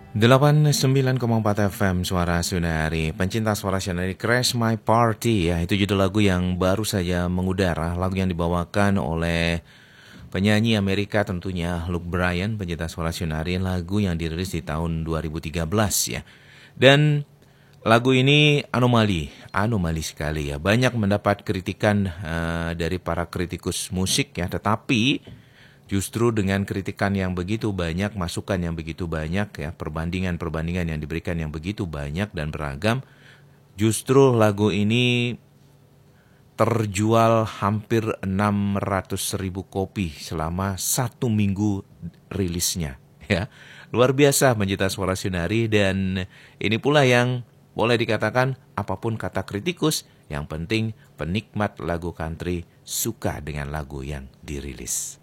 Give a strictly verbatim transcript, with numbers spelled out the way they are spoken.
delapan puluh sembilan koma empat F M Suara Sunari. Pencinta Suara Sunari, Crash My Party ya, itu judul lagu yang baru saja mengudara. Lagu yang dibawakan oleh penyanyi Amerika tentunya, Luke Bryan, pencinta Suara Sunari. Lagu yang dirilis di tahun dua ribu tiga belas ya. Dan lagu ini anomali, anomali sekali ya. Banyak mendapat kritikan uh, dari para kritikus musik ya, tetapi justru dengan kritikan yang begitu banyak, masukan yang begitu banyak ya, perbandingan-perbandingan yang diberikan yang begitu banyak dan beragam, justru lagu ini terjual hampir enam ratus ribu kopi selama satu minggu rilisnya ya. Luar biasa pencinta Suara Sunari, dan ini pula yang boleh dikatakan apapun kata kritikus, yang penting penikmat lagu country suka dengan lagu yang dirilis.